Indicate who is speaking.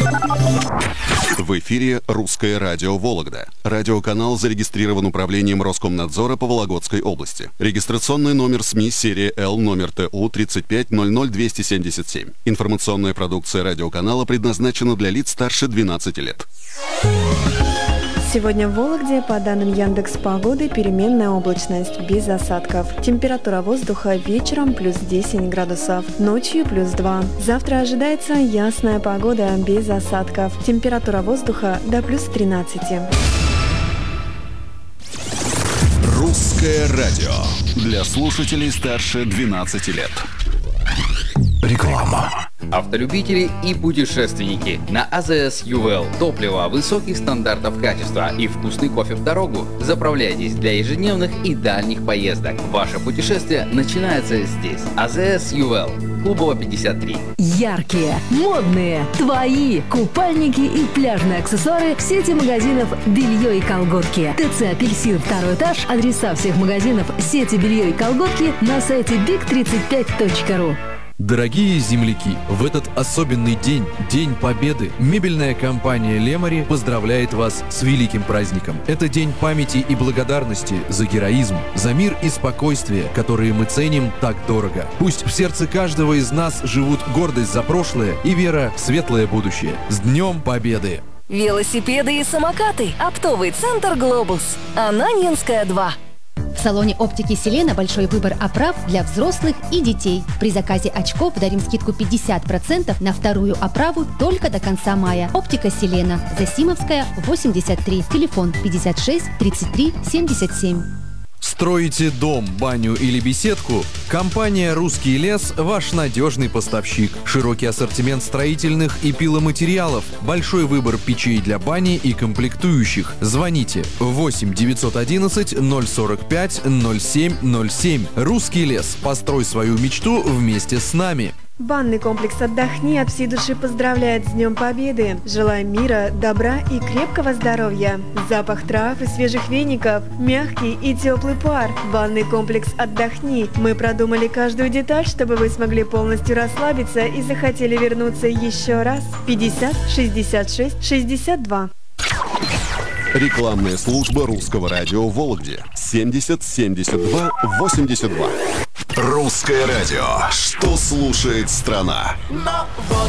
Speaker 1: В эфире «Русское радио Вологда». Радиоканал зарегистрирован управлением Роскомнадзора по Вологодской области. Регистрационный номер СМИ серия Л номер ТУ 3500277. Информационная продукция радиоканала предназначена для лиц старше 12 лет.
Speaker 2: Сегодня в Вологде, по данным Яндекс.Погоды, переменная облачность, без осадков. Температура воздуха вечером плюс 10 градусов, ночью плюс 2. Завтра ожидается ясная погода, без осадков. Температура воздуха до плюс 13.
Speaker 1: Русское радио. Для слушателей старше 12 лет. Реклама.
Speaker 3: Автолюбители и путешественники. На АЗС ЮВЛ топливо высоких стандартов качества и вкусный кофе в дорогу. Заправляйтесь для ежедневных и дальних поездок. Ваше путешествие начинается здесь. АЗС ЮВЛ. Клубова 53.
Speaker 4: Яркие, модные, твои купальники и пляжные аксессуары в сети магазинов «Белье и колготки». ТЦ «Апельсин», 2 этаж. Адреса всех магазинов сети «Белье и колготки» на сайте big35.ru.
Speaker 5: Дорогие земляки, в этот особенный день, День Победы, мебельная компания «Лемари» поздравляет вас с великим праздником. Это день памяти и благодарности за героизм, за мир и спокойствие, которые мы ценим так дорого. Пусть в сердце каждого из нас живут гордость за прошлое и вера в светлое будущее. С Днем Победы!
Speaker 4: Велосипеды и самокаты. Оптовый центр «Глобус». Ананьинская, 2.
Speaker 6: В салоне оптики «Селена» большой выбор оправ для взрослых и детей. При заказе очков дарим скидку 50% на вторую оправу только до конца мая. Оптика «Селена». Засимовская, 83. Телефон 56 33 77.
Speaker 5: Строите дом, баню или беседку? Компания «Русский лес» – ваш надежный поставщик. Широкий ассортимент строительных и пиломатериалов. Большой выбор печей для бани и комплектующих. Звоните 8 911 045 07 07. «Русский лес». Построй свою мечту вместе с нами.
Speaker 2: Банный комплекс «Отдохни» от всей души поздравляет с Днем Победы. Желаем мира, добра и крепкого здоровья. Запах трав и свежих веников, мягкий и теплый пар. Банный комплекс «Отдохни». Мы продумали каждую деталь, чтобы вы смогли полностью расслабиться и захотели вернуться еще раз. 50 66 62.
Speaker 1: Рекламная служба русского радио в Вологде. 70 72 82. Русское радио. Что слушает страна?